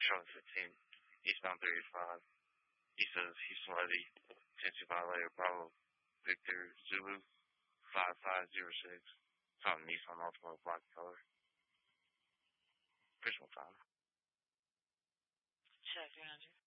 Charlotte 15, eastbound 35. He says Houston Levy, 10-2 violator, Bravo, Victor, Zulu, 5506. Tom Nissan Ultima black color. Personal time. Check 300.